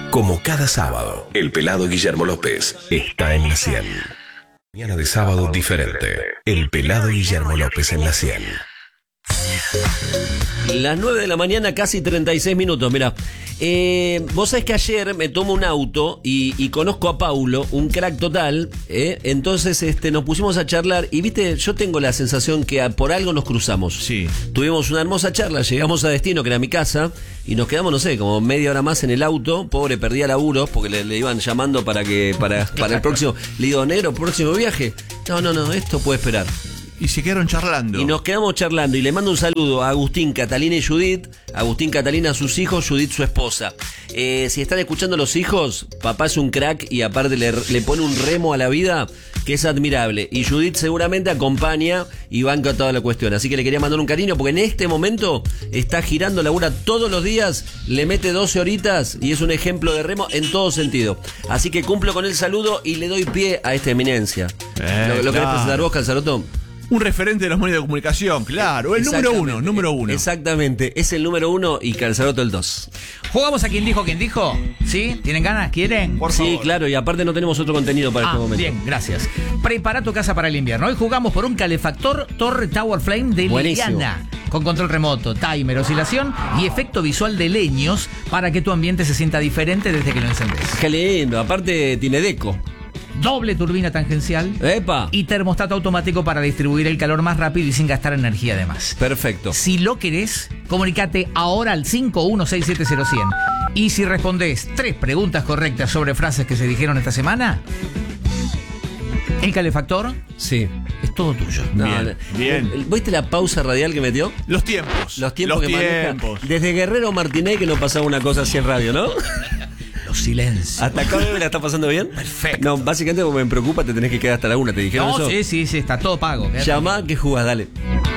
Como cada sábado, el pelado Guillermo López está en la 100. Mañana de sábado diferente. El pelado Guillermo López en la 100. Las 9 de la mañana, casi 36 minutos, mirá. Vos sabés que ayer me tomo un auto y conozco a Paulo, un crack total, entonces nos pusimos a charlar y viste, yo tengo la sensación que por algo nos cruzamos. Sí. Tuvimos una hermosa charla, llegamos a destino, que era mi casa, y nos quedamos, no sé, como media hora más en el auto. Pobre, perdía laburos porque le iban llamando para el próximo. Le digo, negro, próximo viaje. No, esto puede esperar. Y se quedaron charlando. Y nos quedamos charlando y le mando un saludo a Agustín, Catalina y Judith. Agustín, Catalina, sus hijos, Judith, su esposa. Si están escuchando los hijos, papá es un crack y aparte le pone un remo a la vida que es admirable. Y Judith seguramente acompaña y banca toda la cuestión. Así que le quería mandar un cariño porque en este momento está girando, labura todos los días, le mete 12 horitas y es un ejemplo de remo en todo sentido. Así que cumplo con el saludo y le doy pie a esta eminencia. ¿Lo querés presentar vos, Calzarotto? Un referente de los medios de comunicación, claro. El número uno. Exactamente, es el número 1 y Calzarotto el 2. ¿Jugamos a quién dijo? ¿Sí? ¿Tienen ganas? ¿Quieren? Por favor. Sí, claro, y aparte no tenemos otro contenido para este momento. Bien, gracias. Prepara tu casa para el invierno. Hoy jugamos por un calefactor Torre Tower Flame de Liliana, con control remoto, timer, oscilación y efecto visual de leños para que tu ambiente se sienta diferente desde que lo encendés. Qué lindo, aparte tiene deco. Doble turbina tangencial. ¡Epa! Y termostato automático para distribuir el calor más rápido y sin gastar energía además. Perfecto. Si lo querés, comunicate ahora al 516700100. Y si respondés 3 preguntas correctas sobre frases que se dijeron esta semana, el calefactor sí es todo tuyo. Bien. ¿Viste la pausa radial que metió? Los tiempos que maneja. Desde Guerrero Martínez que no pasaba una cosa así en radio, ¿no? Los silencios. ¿Hasta acá me la está pasando bien? Perfecto. No, básicamente como me preocupa, te tenés que quedar hasta la 1, ¿te dijeron eso? No, sí, está todo pago. Llamá que jugás, dale.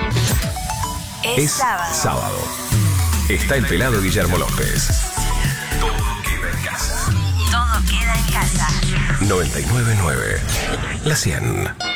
Es sábado. Está el pelado Guillermo López. Todo queda en casa. 99.9. La 100.